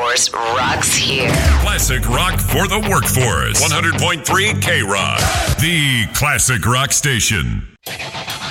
workforce rocks here. Classic rock for the workforce. 100.3 K-Rock. The Classic Rock Station.